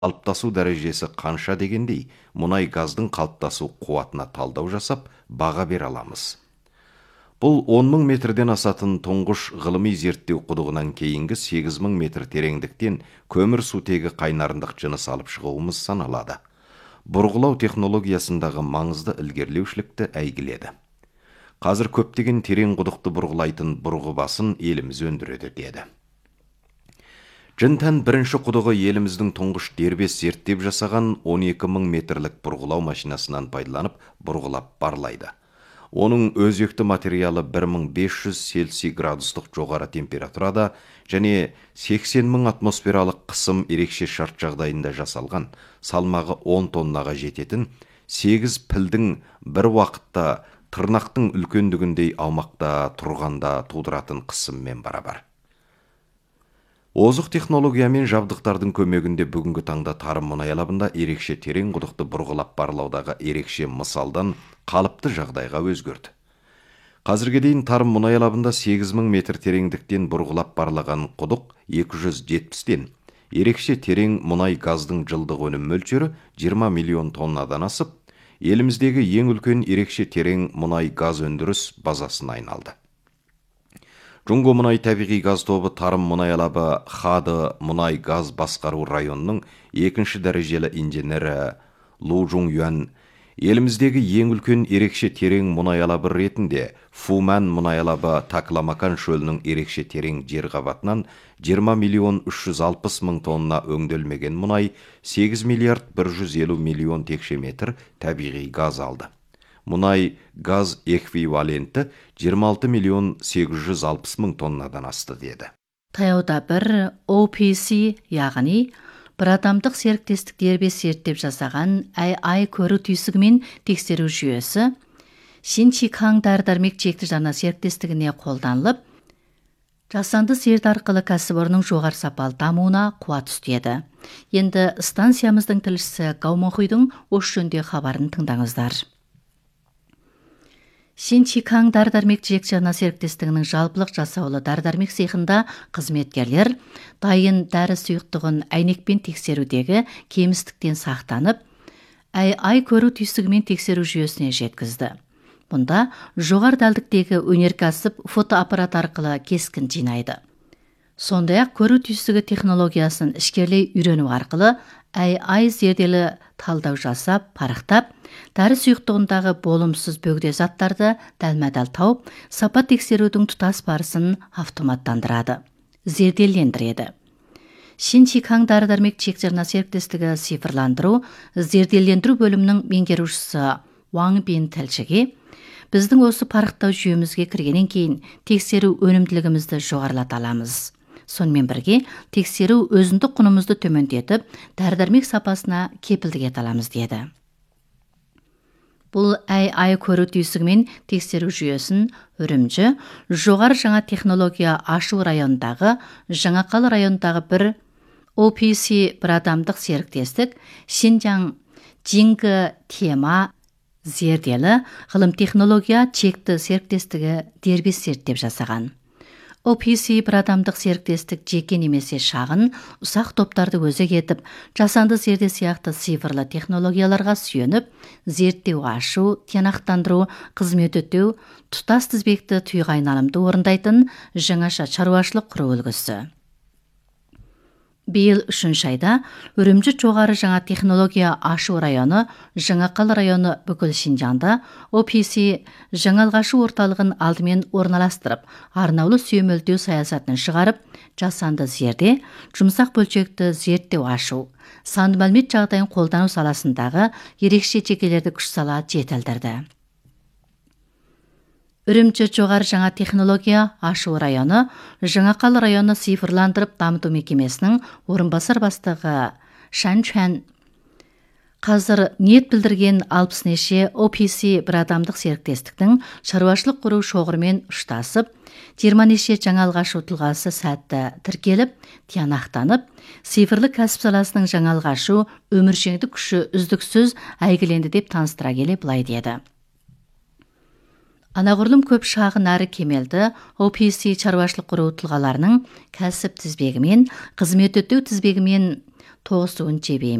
қалыптасу дәрежесі қанша дегендей, мұнай газдың қалыптасу қуатына талдау жасап, баға бере аламыз. Бұл 10.000 метрден асатын тұңғыш ғылыми зерттеу құдығынан кейінгі 8.000 метр тереңдіктен көмір сутегі қайнарындық жыныс алып шығуымыз саналады. Бұрғылау технологиясындағы маңызды ілгерілеушілікті әйгіледі. Қазір көптеген терең құдықты бұрғылайтын бұрғы басын еліміз өндіреді деді. Жынтан бірінші құдығы еліміздің тұңғыш дербес зерттеп жасаған 12.000 метрлік бұрғылау машинасынан пайдаланып бұрғылап барлайды. Оның өзекті материалы 1500 Цельсий градустық жоғары температурада және 80.000 атмосфералық қысым ерекше шарт жағдайында жасалған, салмағы 10 тоннаға жететін 8 пілдің бір уақытта тырнақтың үлкендігіндей аумақта тұрғанда тудыратын қысыммен барабар. Озық технологиямен жабдықтардың көмегінде бүгінгі таңда тарым мұнай алабында ерекше терең құдықты бұрғылап барлаудағы ерекше мысалдан қалыпты жағдайға өзгерді. Қазірге дейін тарым мұнай алабында 8.000 метр тереңдіктен бұрғылап барлаған құдық 270-тен, ерекше терең мұнай газдың жылдық өнім мөлшері 20 миллион тоннадан асып, еліміздегі ең үлкен ерекше терең мұнай газ өндіріс базасына айналды. Жұңго мұнай табиғи газ тобы тарым мұнай алабы Хады мұнай газ басқару районының екінші дәрежелі инженері Лу Жун Юан еліміздегі ең үлкен ерекше терең мұнай алабы ретінде Фуман мұнай алабы Такламакан шөлінің ерекше терең жер қабатынан 20 миллион 360 мың тонна өңделмеген мұнай 8 миллиард 150 миллион текше метр табиғи газ алды. Мұнай газ эквиваленті 26 миллион 860 мың тоннадан асты деді. Таяуда бір OPC, яғни бір адамдық серіктестік дербес зерттеп жасаған AI көру түйсігімен тексеру жүйесі Шинчикаң дәрі-дәрмек жекті жаңа серіктестігіне қолданылып, жасанды зерде арқылы кәсіпорынның жоғары сапалы дамуына қуат үстеді. Енді станциямыздың тілшісі Гаумохуйдың осы жөнінде хабарын тыңдаңыздар. Шинчикаң дәрі-дәрмек жекті жаңа серіктестігінің жалпылық жасаулы дәрі-дәрмек цехында қызметкерлер дайын дәрі сұйықтығын әйнекпен тексерудегі кемістіктен сақтанып, AI көру түйсігімен тексеру жүйесіне жеткізді. Бұнда жоғары дәлдіктегі өнеркәсіп фотоаппарат арқылы кескін жинайды. Сондай-ақ көру түйсігі технологиясын ішкерлей үйрену арқылы AI зерделі талдау жасап, парықтап, дәрі сұйықтығындағы болымсыз бөгде заттарды дәлме-дәл тауып, сапа тексерудің тұтас барысын автоматтандырады, зерделендіреді. Шинчикаң дәрі-дәрмек жекті серіктестігі цифрландыру, зерделендіру бөлімінің меңгерушісі Ваң Бин тілшіге, біздің осы парықтау жүйемізге кіргеннен кейін тексеру өнімділігімізді жоғарылата аламыз. Сонымен бірге, тексеру өзіндік құнымызды төмендетіп, дәрі-дәрмек сапасына кепілдік ете аламыз деді. Бұл AI көру түйсігімен тексеру жүйесін Үрімжі, жоғары жаңа технология ашу районындағы, Жаңақалы районындағы бір OPC бір адамдық серіктестік Шинжаң Жингі тема зерделі ғылым технология чекті серіктестігі дербес зерттеп жасаған. OPC бір адамдық серіктестік жеке немесе шағын, ұсақ топтарды өзек етіп, жасанды зерде сияқты цифрлы технологияларға сүйеніп, зерттеу ашу, тиянақтандыру, қызмет өтеу, тұтас тізбекті тұйға айналымды орындайтын жаңаша шаруашылық құру үлгісі. Биыл 3 айда Үрімжі жоғары жаңа технология ашу районы, Жаңақалы районы бүкіл Шинжаңда OPC жаңалғашу орталығын алдымен орналастырып, арнаулы сүйемелдеу саясатын шығарып, жасанды зерде, жұмсақ бөлшекті зерттеу ашу, санды мәлімет жағдайын қолдану саласындағы ерекше жекелерді күш сала жетілдірді. Үрімжі жоғары жаңа технология ашу районы, Жаңақалы районы цифрландырып дамыту мекемесінің орынбасар бастығы Шан Чуан қазір ниет білдірген 60 неше OPC бір адамдық серіктестіктің шаруашылық құру шоғырымен ұштасып, 20 неше жаңа алғашу тұлғасы сәтті тіркеліп, тиянақтанып, цифрлы кәсіп саласының жаңа алғашу өміршеңдік күші үздіксіз әйгіленді деп таныстыра келе былай деді. Анағұрлым көп шағын әрі кемелді OPC шаруашылық құру тұлғаларының кәсіп тізбегі мен қызмет өтеу тізбегімен тоғысуын жебейміз.